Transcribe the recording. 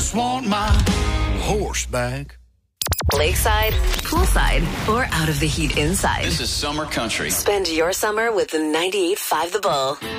just want my horse back. Lakeside, poolside, or out of the heat inside. This is summer country. Spend your summer with the 98.5 The Bull.